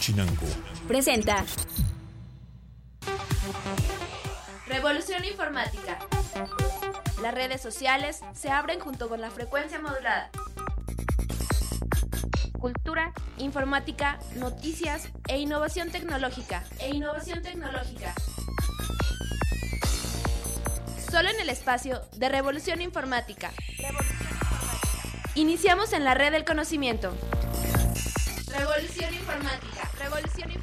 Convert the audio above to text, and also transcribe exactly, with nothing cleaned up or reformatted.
Quetzaltenango presenta Revolución Informática. Las redes sociales se abren junto con la frecuencia modulada. Cultura, informática, noticias e innovación tecnológica. E innovación tecnológica. Solo en el espacio de Revolución Informática. Revolución Informática. Iniciamos en la red del conocimiento. Revolución Informática. Revolución Informática.